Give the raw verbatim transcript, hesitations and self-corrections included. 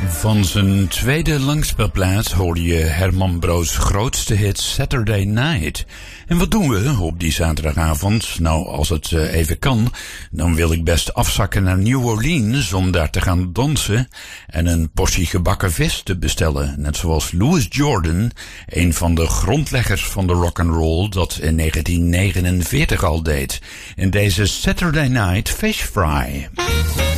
Van zijn tweede langspeelplaats hoorde je Herman Brood's grootste hit Saturday Night. En wat doen we op die zaterdagavond? Nou, als het uh, even kan, dan wil ik best afzakken naar New Orleans om daar te gaan dansen en een portie gebakken vis te bestellen. Net zoals Louis Jordan, een van de grondleggers van de rock'n'roll, dat in negentien negenenveertig al deed. In deze Saturday Night Fish Fry.